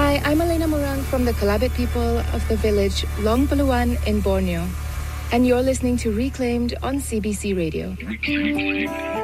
Hi, I'm Elena Morang from the Kalabit people of the village Long Paluan in Borneo, and you're listening to Reclaimed on CBC Radio.